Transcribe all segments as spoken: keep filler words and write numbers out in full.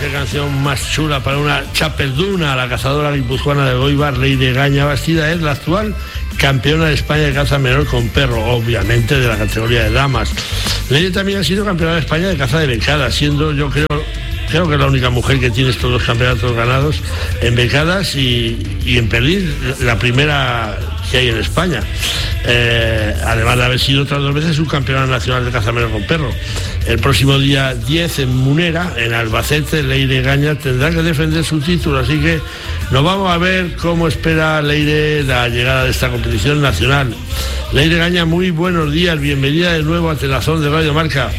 qué canción más chula para una chaperduna, la cazadora guipuzcoana de Goibar, Leire Gaña Bastida, es la actual campeona de España de caza menor con perro, obviamente de la categoría de damas. Leire también ha sido campeona de España de caza de becadas, siendo yo creo creo que es la única mujer que tiene estos dos campeonatos ganados en becadas y, y en perdiz, la primera que hay en España. Eh, además de haber sido otras dos veces subcampeona nacional de caza menor con perro. El próximo día diez en Munera, en Albacete, Leire Gaña tendrá que defender su título, así que nos vamos a ver cómo espera Leire la llegada de esta competición nacional. Leire Gaña, muy buenos días, bienvenida de nuevo a Telazón de Radio Marca.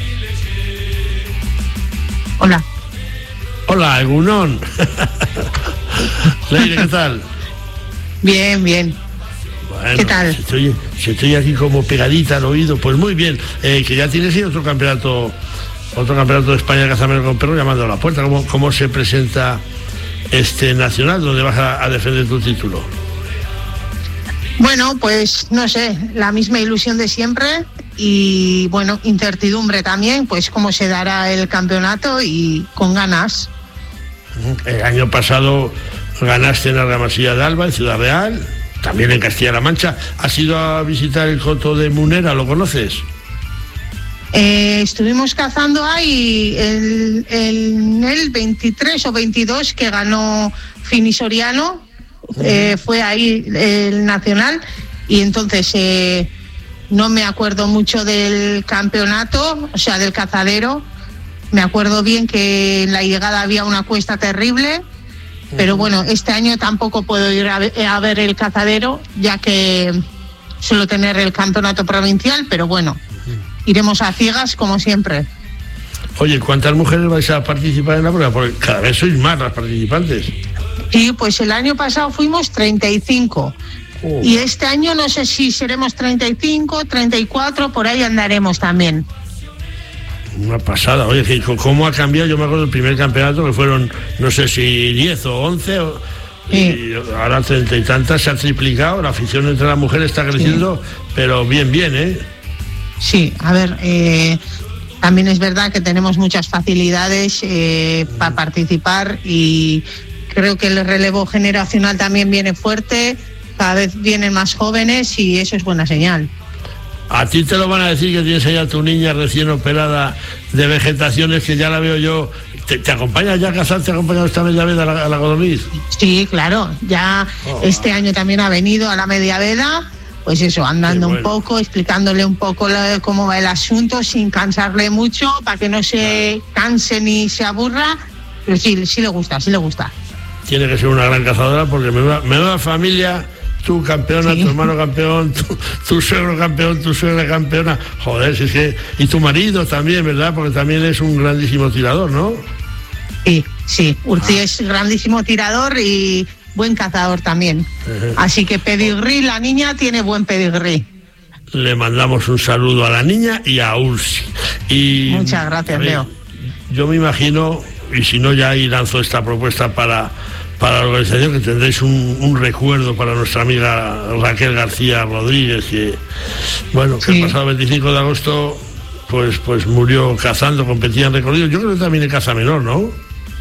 Hola. Hola, Egunon. Leire, ¿qué tal? Bien, bien. Bueno, ¿qué tal? Si estoy, si estoy aquí como pegadita al oído, pues muy bien. Eh, que ya tienes ahí otro campeonato, otro campeonato de España de caza menor con perro llamando a la puerta. ¿Cómo, cómo se presenta este nacional donde vas a, a defender tu título? Bueno, pues no sé, la misma ilusión de siempre y bueno, incertidumbre también, pues cómo se dará el campeonato y con ganas. El año pasado ganaste en Argamasilla de Alba, en Ciudad Real, también en Castilla-La Mancha. ¿Has ido a visitar el coto de Munera? ¿Lo conoces? Eh, estuvimos cazando ahí el, el, el veintitrés o veintidós que ganó Finisoriano, eh, fue ahí el nacional y entonces eh, no me acuerdo mucho del campeonato, o sea, del cazadero. Me acuerdo bien que en la llegada había una cuesta terrible, pero bueno, este año tampoco puedo ir a ver, a ver el cazadero, ya que suelo tener el campeonato provincial, pero bueno, iremos a ciegas como siempre. Oye, ¿cuántas mujeres vais a participar en la prueba? Porque cada vez sois más las participantes. Sí, pues el año pasado fuimos treinta y cinco. Oh. Y este año no sé si seremos treinta y cinco, treinta y cuatro, por ahí andaremos también. Una pasada. Oye, ¿cómo ha cambiado? Yo me acuerdo del primer campeonato que fueron, no sé si diez o once, o, sí. Y ahora treinta y tantas, se ha triplicado. La afición entre las mujeres está creciendo, sí. Pero bien, bien, ¿eh? Sí, a ver, eh, también es verdad que tenemos muchas facilidades eh, mm. para participar y creo que el relevo generacional también viene fuerte, cada vez vienen más jóvenes y eso es buena señal. A ti te lo van a decir que tienes ahí a tu niña recién operada de vegetaciones, que ya la veo yo. ¿Te, te acompaña ya a cazar? ¿Te ha acompañado esta media veda a la, a la codorniz? Sí, claro. Ya oh, este año también ha venido a la media veda, pues eso, andando bueno. un poco, explicándole un poco la, cómo va el asunto, sin cansarle mucho, para que no se canse ni se aburra. Pero sí, sí le gusta, sí le gusta. Tiene que ser una gran cazadora porque menuda, menuda familia. Tú campeona, sí. Tu hermano campeón, tu, tu suegro campeón, tu suegra campeona. Joder, si es que... Y tu marido también, ¿verdad? Porque también es un grandísimo tirador, ¿no? Sí, sí. Urzi ah. es grandísimo tirador y buen cazador también. Uh-huh. Así que pedigrí, la niña tiene buen pedigrí. Le mandamos un saludo a la niña y a Ursi. Y, muchas gracias, Leo. Yo me imagino, y si no ya ahí lanzo esta propuesta para... para la organización, que tendréis un, un recuerdo para nuestra amiga Raquel García Rodríguez, que bueno, que sí. El pasado veinticinco de agosto pues, pues murió cazando, competía en recorridos. Yo creo que también en caza menor, ¿no?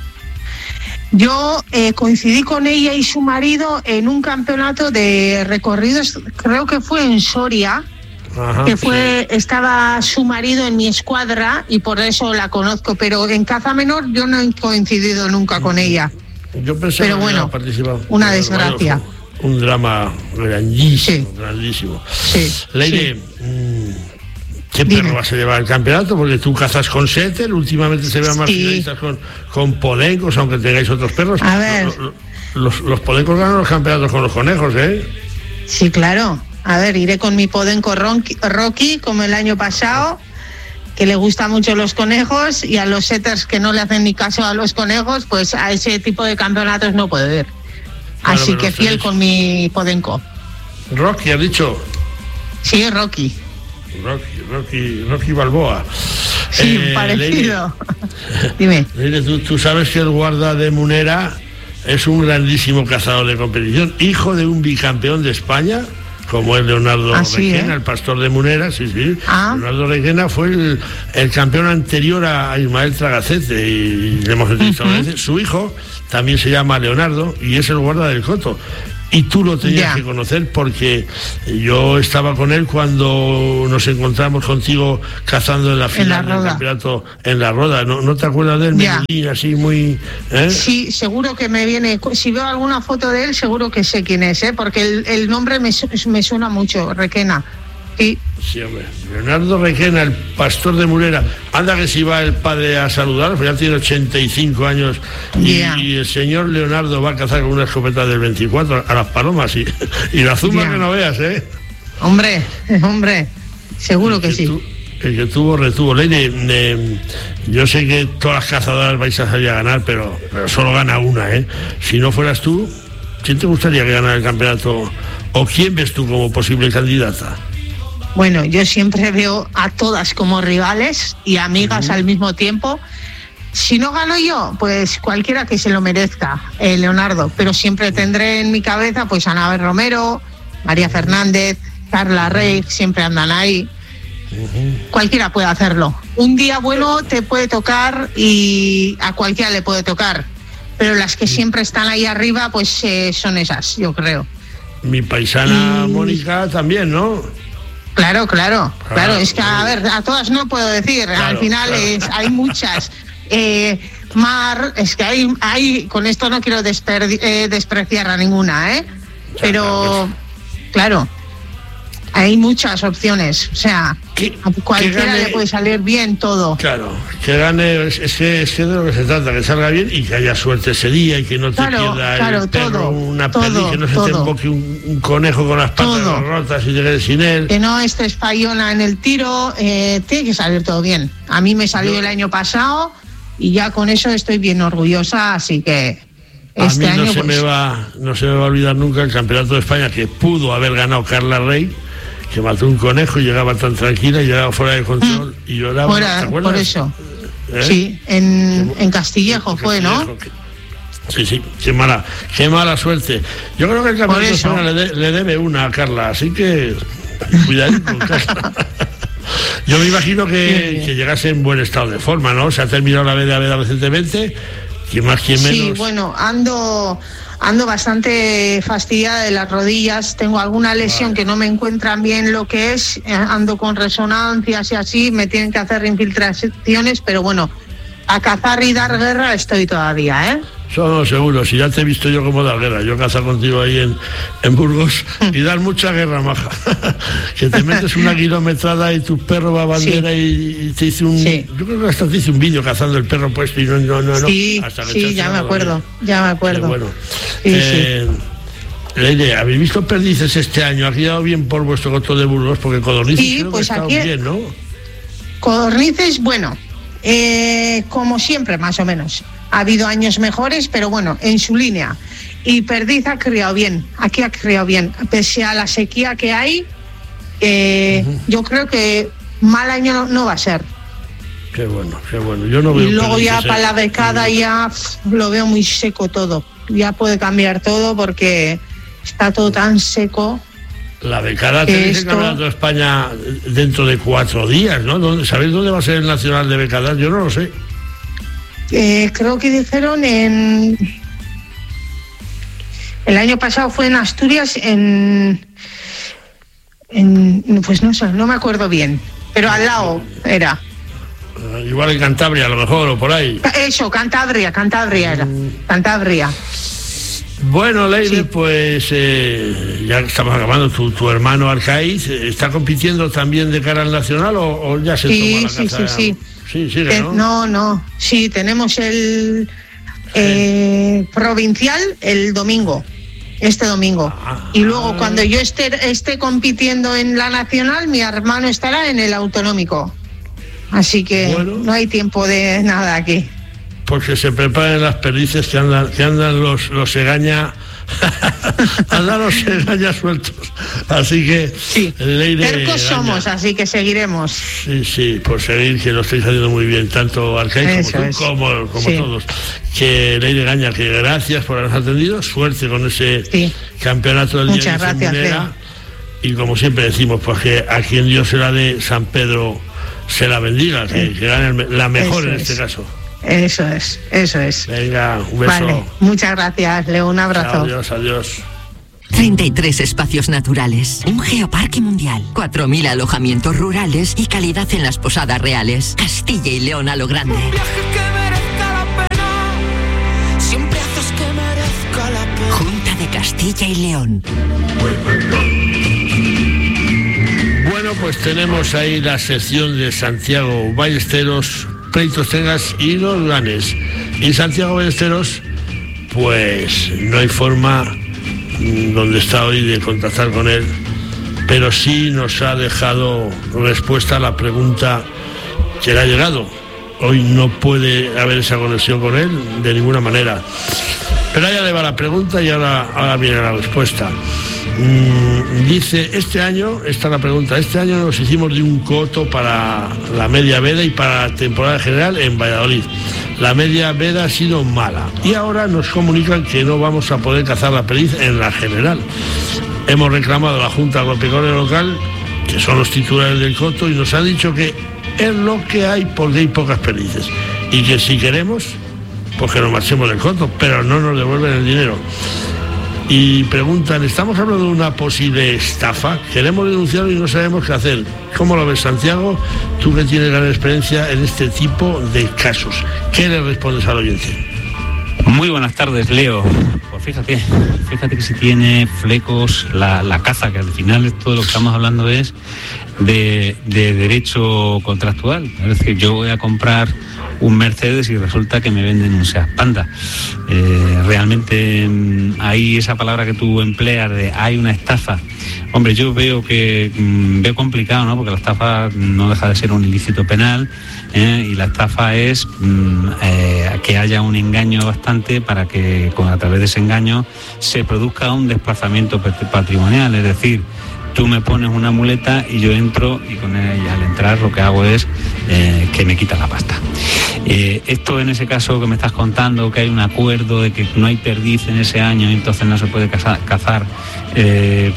Yo eh, coincidí con ella y su marido en un campeonato de recorridos, creo que fue en Soria. Ajá, que fue, sí. Estaba su marido en mi escuadra y por eso la conozco, pero en caza menor yo no he coincidido nunca con ella. Yo pensé pero que bueno, había participado. Una desgracia. Bueno, un drama grandísimo, sí. grandísimo. Sí, Leire, sí. Mmm, ¿qué Dime. perro vas a llevar al campeonato? Porque tú cazas con setter, últimamente se vean más sí. finalistas con, con podencos, aunque tengáis otros perros. A ver. Los, los, los podencos ganan los campeonatos con los conejos, ¿eh? Sí, claro. A ver, iré con mi podenco Rocky, como el año pasado, que le gustan mucho los conejos, y a los setters que no le hacen ni caso a los conejos, pues a ese tipo de campeonatos no puedo ir. Claro, así que fiel con mi podenco. Rocky, ¿has dicho? Sí, Rocky. Rocky, Rocky, Rocky Balboa. Sí, eh, parecido. Leire, Dime. Leire, tú, tú sabes que el guarda de Munera es un grandísimo cazador de competición, hijo de un bicampeón de España, como es Leonardo ah, sí, Requena, ¿eh? el pastor de Munera, sí, sí. Ah. Leonardo Requena fue el, el campeón anterior a Ismael Tragacete, y le hemos entrevistado uh-huh. veces. Su hijo también se llama Leonardo y es el guarda del Coto. Y tú lo tenías yeah. que conocer porque yo estaba con él cuando nos encontramos contigo cazando en la final en la del campeonato en la Roda. ¿No, no te acuerdas de él? Yeah. Menudín, así muy... ¿eh? Sí, seguro que me viene... Si veo alguna foto de él, seguro que sé quién es, ¿eh? Porque el, el nombre me, me suena mucho, Requena. Sí. Sí, hombre. Leonardo Requena, el pastor de Munera. Anda que si va el padre a saludar, pues ya tiene ochenta y cinco años y, yeah. y el señor Leonardo va a cazar con una escopeta del veinticuatro a las palomas y, y la zumba yeah. que no veas, ¿eh? Hombre, hombre, seguro el que, que sí. Tu, el que tuvo, retuvo. Leire, eh, yo sé que todas las cazadoras vais a salir a ganar, pero, pero solo gana una, ¿eh? Si no fueras tú, ¿quién te gustaría que ganara el campeonato? ¿O quién ves tú como posible candidata? Bueno, yo siempre veo a todas como rivales y amigas uh-huh. al mismo tiempo. Si no gano yo, pues cualquiera que se lo merezca, eh, Leonardo. Pero siempre tendré en mi cabeza pues a Anabel Romero, María Fernández, Carla Rey, siempre andan ahí. Uh-huh. Cualquiera puede hacerlo. Un día bueno te puede tocar y a cualquiera le puede tocar. Pero las que siempre están ahí arriba, pues eh, son esas, yo creo. Mi paisana y... Mónica también, ¿no? Claro, claro, claro, claro, es que a ver, a todas no puedo decir, claro, al final claro. es, hay muchas. Eh, Mar, es que hay, hay, con esto no quiero desperdi- eh, despreciar a ninguna, ¿eh? Pero, claro, hay muchas opciones, o sea, ¿Qué, a cualquiera gane, le puede salir bien todo. Claro, que gane, es, es, que, es que de lo que se trata, que salga bien y que haya suerte ese día y que no te claro, pierda claro, el perro, todo, una todo, perdiz, que no se todo. te emboque un, un conejo con las patas todo. rotas y te quedes sin él. Que no estés fallona en el tiro, eh, tiene que salir todo bien. A mí me salió Yo, el año pasado y ya con eso estoy bien orgullosa, así que... Este a mí no año, se pues... me va no se me va a olvidar nunca el campeonato de España que pudo haber ganado Carla Rey, que mató un conejo y llegaba tan tranquila y llegaba fuera de control mm. y lloraba. Fuera, ¿te acuerdas? Por eso. ¿Eh? Sí, en, en Castillejo en fue, Castillejo, ¿no? Que, sí, sí, qué mala, qué mala suerte. Yo creo que el campeonato de España le, de, le debe una a Carla, así que cuidadito con Carla. Yo me imagino que, que llegase en buen estado de forma, ¿no? Se ha terminado la B D A B recientemente. ¿Quién más, quién menos? Sí, bueno, ando ando bastante fastidiada de las rodillas, tengo alguna lesión vale. que no me encuentran bien lo que es, ando con resonancias y así, me tienen que hacer infiltraciones, pero bueno, a cazar y dar guerra estoy todavía, ¿eh? Eso seguro, si ya te he visto yo como dar guerra, yo cazar contigo ahí en, en Burgos y dar mucha guerra, maja. Que te metes una kilometrada y tu perro va a bandera sí. y, y te hice un... Sí. Yo creo que hasta te hice un vídeo cazando el perro puesto y no, no, no, sí, no. Hasta que sí, ya me acuerdo, ya me acuerdo. Qué bueno. Sí, eh, sí. Leire, ¿habéis visto perdices este año? ¿Ha quedado bien por vuestro Coto de Burgos? Porque codornices sí, creo pues que ha aquí estado bien, ¿no? Codornices, bueno, eh, como siempre, más o menos. Ha habido años mejores, pero bueno, en su línea. Y perdiz ha criado bien, aquí ha criado bien. Pese a la sequía que hay, eh, uh-huh. yo creo que mal año no, no va a ser. Qué bueno, qué bueno. Yo no veo y luego ya para la becada uh-huh. ya pff, lo veo muy seco todo. Ya puede cambiar todo porque está todo tan seco. La becada tenéis esto... el Campeonato de España dentro de cuatro días, ¿no? ¿Sabéis dónde va a ser el Nacional de Becadas? Yo no lo sé. Eh, creo que dijeron en el año pasado fue en Asturias, en, en pues no sé, no me acuerdo bien, pero al lado era. Uh, igual en Cantabria, a lo mejor, o por ahí. Eso, Cantabria, Cantabria era, mm. Cantabria. Bueno, Leire, sí. pues eh, ya estamos acabando. Tu, tu hermano Arcaiz está compitiendo también de cara al Nacional o, o ya se sí, toma la sí, caza. Sí, sí, sí. Sí, ¿no? no, no. Sí, tenemos el eh, provincial el domingo, este domingo. Ah, y luego ah. cuando yo esté, esté compitiendo en la nacional, mi hermano estará en el autonómico. Así que bueno, no hay tiempo de nada aquí. Porque se preparen las perdices que andan, que andan los, los segaña, andan los segaña sueltos. Así que sí, tercos somos, así que seguiremos. Sí, sí, por seguir, que lo estáis haciendo muy bien, tanto Arcaiz como tú, como, como sí. todos. Que Leire Gaña, que gracias por habernos atendido, suerte con ese sí. campeonato del Muchas día gracias, Munera. y como siempre decimos, pues que a quien Dios se la dé, San Pedro se la bendiga, que, que gane la mejor eso en este es. caso. Eso es, eso es. Venga, un beso. Vale, muchas gracias, Leo, un abrazo. Adiós, adiós. treinta y tres espacios naturales, un geoparque mundial, cuatro mil alojamientos rurales y calidad en las posadas reales. Castilla y León a lo grande. Un viaje que merezca la pena, siempre haces que merezca la pena. Junta de Castilla y León. Bueno, pues tenemos ahí la sección de Santiago Ballesteros, pleitos tengas y los ganes. Y Santiago Ballesteros, pues no hay forma donde está hoy de contactar con él, pero sí nos ha dejado respuesta a la pregunta que le ha llegado. Hoy no puede haber esa conexión con él de ninguna manera, pero allá le va la pregunta y ahora, ahora viene la respuesta. Mm, dice, este año, esta es la pregunta, este año nos hicimos de un coto para la media veda y para la temporada general en Valladolid. La media veda ha sido mala y ahora nos comunican que no vamos a poder cazar la perdiz en la general. Hemos reclamado a la Junta Agropecuaria local, que son los titulares del coto, y nos han dicho que es lo que hay porque hay pocas perdices y que si queremos, pues que nos marchemos del coto, pero no nos devuelven el dinero. Y preguntan, estamos hablando de una posible estafa, queremos denunciarlo y no sabemos qué hacer. ¿Cómo lo ves, Santiago? Tú que tienes gran experiencia en este tipo de casos, ¿qué le respondes al oyente? Muy buenas tardes, Leo. Pues fíjate, fíjate que si tiene flecos la, la caza, que al final todo lo que estamos hablando es de, de derecho contractual. Es decir, yo voy a comprar un Mercedes y resulta que me venden un Seat Panda. Eh, realmente hay esa palabra que tú empleas de hay una estafa. Hombre, yo veo que mmm, veo complicado, ¿no? Porque la estafa no deja de ser un ilícito penal, ¿eh? Y la estafa es mmm, eh, que haya un engaño bastante para que con, a través de ese engaño se produzca un desplazamiento patrimonial, es decir, tú me pones una muleta y yo entro y con ella al entrar lo que hago es eh, que me quita la pasta. Eh, esto en ese caso que me estás contando, que hay un acuerdo de que no hay perdiz en ese año y entonces no se puede cazar, cazar eh,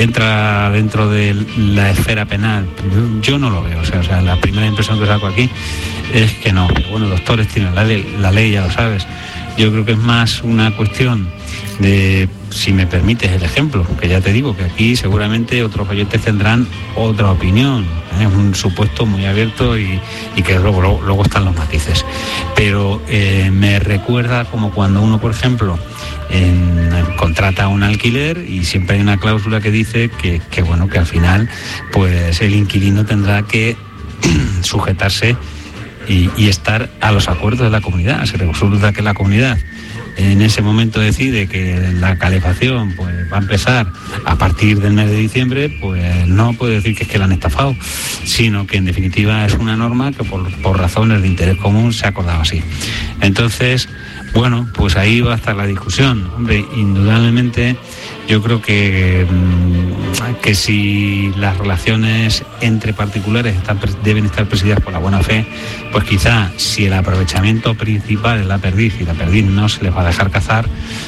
entra dentro de la esfera penal. Yo no lo veo, o sea, o sea, la primera impresión que saco aquí es que no. Pero bueno, doctores tienen la ley, la ley ya lo sabes. Yo creo que es más una cuestión de, si me permites el ejemplo, que ya te digo que aquí seguramente otros oyentes tendrán otra opinión, ¿eh? Es un supuesto muy abierto y, y que luego, luego, luego están los matices. Pero eh, me recuerda como cuando uno, por ejemplo, en, contrata un alquiler y siempre hay una cláusula que dice que, que bueno, que al final pues el inquilino tendrá que sujetarse y, y estar a los acuerdos de la comunidad. Se resulta que la comunidad en ese momento decide que la calefacción pues va a empezar a partir del mes de diciembre, pues no puede decir que es que la han estafado, sino que en definitiva es una norma que por, por razones de interés común se ha acordado así. Entonces, bueno, pues ahí va a estar la discusión. Hombre, indudablemente yo creo que, que si las relaciones entre particulares están, deben estar presididas por la buena fe, pues quizá si el aprovechamiento principal es la perdiz y la perdiz no se les va a dejar cazar,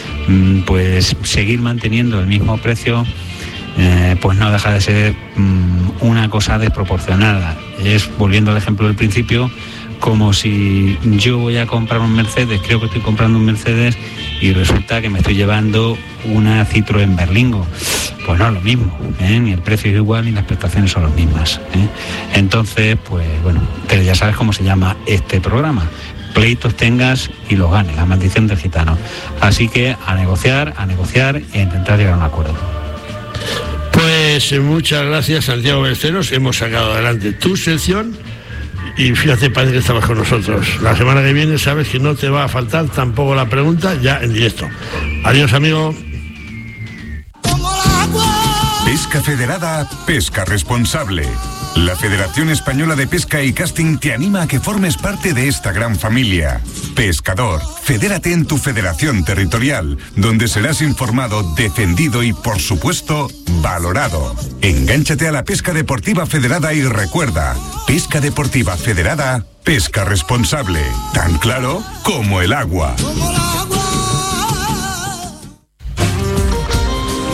pues seguir manteniendo el mismo precio eh, pues no deja de ser um, una cosa desproporcionada. Es, volviendo al ejemplo del principio, como si yo voy a comprar un Mercedes, creo que estoy comprando un Mercedes y resulta que me estoy llevando una Citroën Berlingo. Pues no es lo mismo, ¿eh? Ni el precio es igual ni las prestaciones son las mismas, ¿eh? Entonces, pues bueno, pero ya sabes cómo se llama este programa: pleitos tengas y los ganes, la maldición del gitano. Así que a negociar, a negociar e intentar llegar a un acuerdo. Pues muchas gracias, Santiago Ballesteros. Hemos sacado adelante tu sección y fíjate, parece que estabas con nosotros. La semana que viene sabes que no te va a faltar tampoco la pregunta, ya en directo. Adiós, amigo. Pesca Federada, pesca responsable. La Federación Española de Pesca y Casting te anima a que formes parte de esta gran familia. Pescador, fedérate en tu federación territorial, donde serás informado, defendido y, por supuesto, valorado. Engánchate a la pesca deportiva federada y recuerda, pesca deportiva federada, pesca responsable. Tan claro como el agua. Bueno,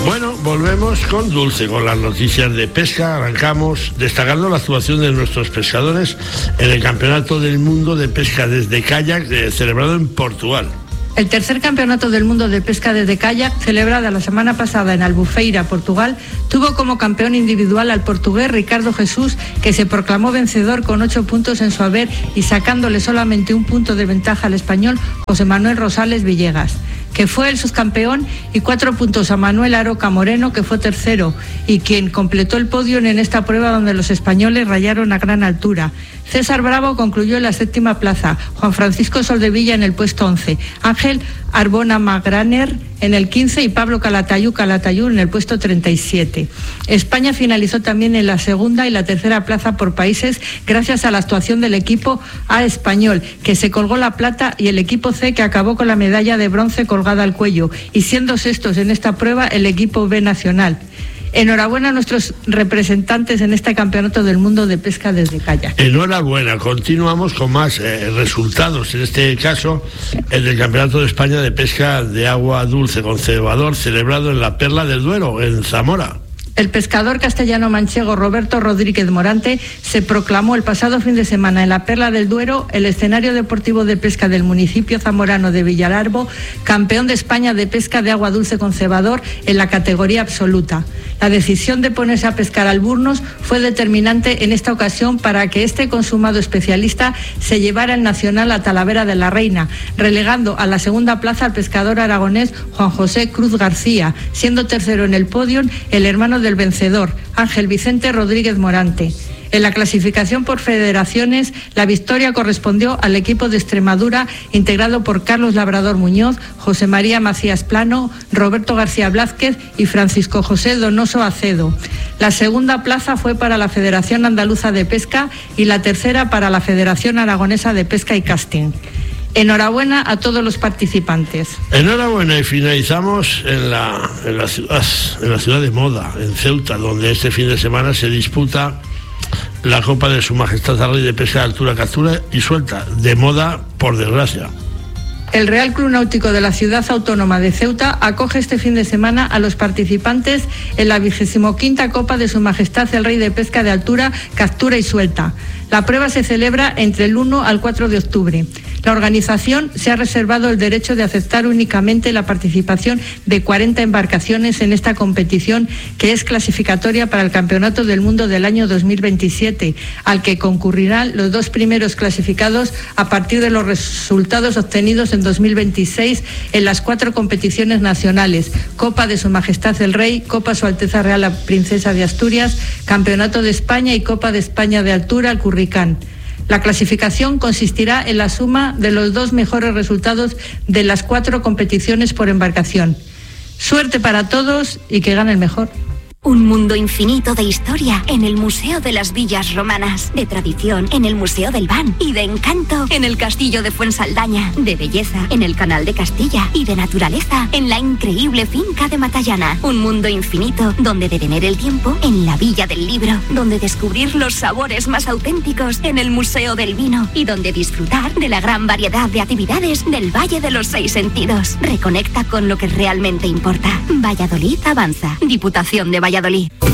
volvemos con Dulce, con las noticias de pesca. Arrancamos destacando la actuación de nuestros pescadores en el Campeonato del Mundo de Pesca desde Kayak, eh, celebrado en Portugal. El tercer Campeonato del Mundo de Pesca desde Kayak, celebrado la semana pasada en Albufeira, Portugal, tuvo como campeón individual al portugués Ricardo Jesús, que se proclamó vencedor con ocho puntos en su haber y sacándole solamente un punto de ventaja al español José Manuel Rosales Villegas, que fue el subcampeón, y cuatro puntos a Manuel Aroca Moreno, que fue tercero, y quien completó el podio en esta prueba donde los españoles rayaron a gran altura. César Bravo concluyó en la séptima plaza, Juan Francisco Soldevilla en el puesto once, Ángel Arbona Magraner en el quince y Pablo Calatayud Calatayud en el puesto treinta y siete. España finalizó también en la segunda y la tercera plaza por países gracias a la actuación del equipo A español, que se colgó la plata, y el equipo C, que acabó con la medalla de bronce colgada al cuello, y siendo sextos en esta prueba el equipo B nacional. Enhorabuena a nuestros representantes en este Campeonato del Mundo de Pesca desde Kayak. Enhorabuena, continuamos con más eh, resultados, en este caso el del Campeonato de España de Pesca de Agua Dulce con cebador, celebrado en la Perla del Duero, en Zamora. El pescador castellano-manchego Roberto Rodríguez Morante se proclamó el pasado fin de semana en la Perla del Duero, el escenario deportivo de pesca del municipio zamorano de Villalarbo, campeón de España de pesca de agua dulce con cebador en la categoría absoluta. La decisión de ponerse a pescar alburnos fue determinante en esta ocasión para que este consumado especialista se llevara el nacional a Talavera de la Reina, relegando a la segunda plaza al pescador aragonés Juan José Cruz García, siendo tercero en el podio el hermano de del vencedor, Ángel Vicente Rodríguez Morante. En la clasificación por federaciones, la victoria correspondió al equipo de Extremadura, integrado por Carlos Labrador Muñoz, José María Macías Plano, Roberto García Blázquez y Francisco José Donoso Acedo. La segunda plaza fue para la Federación Andaluza de Pesca y la tercera para la Federación Aragonesa de Pesca y Casting. Enhorabuena a todos los participantes. Enhorabuena, y finalizamos en la, en la ciudad, en la ciudad de Moda, en Ceuta, donde este fin de semana se disputa la Copa de Su Majestad el Rey de Pesca de Altura, Captura y Suelta, de moda, por desgracia. El Real Club Náutico de la Ciudad Autónoma de Ceuta acoge este fin de semana a los participantes en la vigésimo quinta Copa de Su Majestad el Rey de Pesca de Altura, Captura y Suelta. La prueba se celebra entre el uno al cuatro de octubre. La organización se ha reservado el derecho de aceptar únicamente la participación de cuarenta embarcaciones en esta competición, que es clasificatoria para el Campeonato del Mundo del año dos mil veintisiete, al que concurrirán los dos primeros clasificados a partir de los resultados obtenidos en dos mil veintiséis en las cuatro competiciones nacionales: Copa de Su Majestad el Rey, Copa Su Alteza Real la Princesa de Asturias, Campeonato de España y Copa de España de Altura, el Curricán. La clasificación consistirá en la suma de los dos mejores resultados de las cuatro competiciones por embarcación. Suerte para todos y que gane el mejor. Un mundo infinito de historia en el Museo de las Villas Romanas, de tradición en el Museo del Ban y de encanto en el Castillo de Fuensaldaña, de belleza en el Canal de Castilla y de naturaleza en la increíble finca de Matallana. Un mundo infinito donde detener el tiempo en la Villa del Libro, donde descubrir los sabores más auténticos en el Museo del Vino y donde disfrutar de la gran variedad de actividades del Valle de los Seis Sentidos. Reconecta con lo que realmente importa. Valladolid avanza. Diputación de Valladolid.